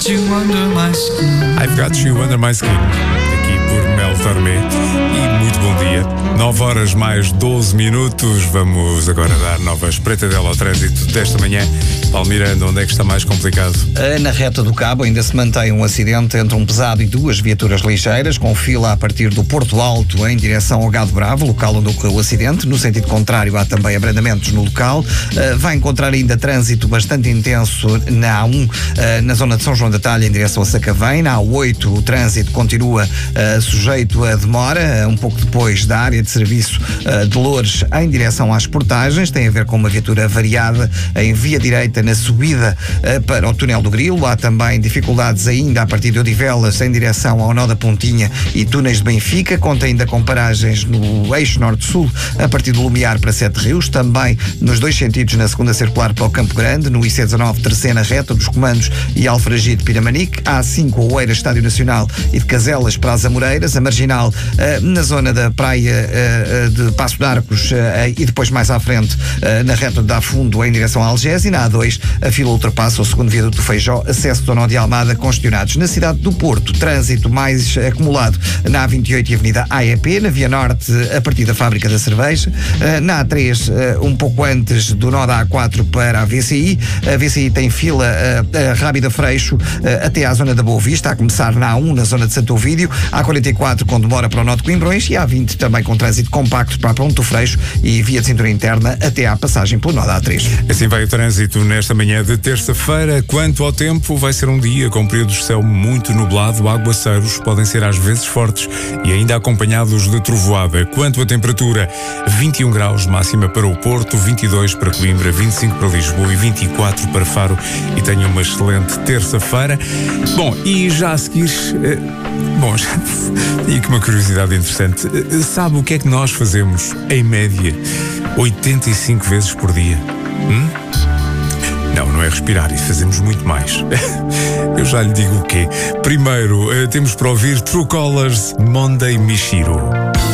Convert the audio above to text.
got you under my skin. I've got you under my skin. Aqui por Mel Tormé. E muito bom dia. 9 horas mais 12 minutos. Vamos agora dar nova espreitadela ao trânsito desta manhã. Paulo Miranda, onde é que está mais complicado? Na reta do Cabo ainda se mantém um acidente entre um pesado e duas viaturas ligeiras, com fila a partir do Porto Alto em direção ao Gado Bravo, local onde ocorreu o acidente. No sentido contrário, há também abrandamentos no local. Vai encontrar ainda trânsito bastante intenso na A1, na zona de São João da Talha, em direção a Sacavém. Na A8, o trânsito continua sujeito a demora, um pouco depois da área de serviço de Loures em direção às portagens. Tem a ver com uma viatura variada em via direita na subida para o túnel do Grilo. Há também dificuldades ainda a partir de Odivelas em direção ao nó da Pontinha e túneis de Benfica. Conta ainda com paragens no eixo norte-sul a partir do Lumiar para Sete Rios, também nos dois sentidos na segunda circular para o Campo Grande, no IC19 terceira reta dos Comandos e Alfragide Piramanique, A5 Oeiras Estádio Nacional e de Caselas para as Amoreiras, a Marginal na zona da praia de Passo de Arcos e depois mais à frente na reta de Dafundo em direção a Algés, e na A2 a fila ultrapassa o segundo viaduto do Feijó, acesso do nó de Almada congestionados. Na cidade do Porto, trânsito mais acumulado na A28 e Avenida AEP, na Via Norte a partir da Fábrica da Cerveja, na A3 um pouco antes do nó da A4 para a VCI. A VCI tem fila Rábida Freixo até à zona da Boa Vista, a começar na A1 na zona de Santo Ovídio, A44 com demora para o nó de Coimbrões e A20 também com trânsito compacto para a Ponte do Freixo e via de cintura interna até à passagem pelo nó da A3. Assim vai o trânsito nesta manhã de terça-feira. Quanto ao tempo, vai ser um dia com períodos de céu muito nublado, aguaceiros podem ser às vezes fortes e ainda acompanhados de trovoada. Quanto à temperatura, 21 graus máxima para o Porto, 22 para Coimbra, 25 para Lisboa e 24 para Faro. E tenham uma excelente terça-feira. Bom, e já a seguir... tenho aqui uma curiosidade interessante. Sabe o que é que nós fazemos, em média, 85 vezes por dia? Não é respirar, isso fazemos muito mais. Eu já lhe digo o quê. Primeiro, temos para ouvir True Colors, Monday Mishiro.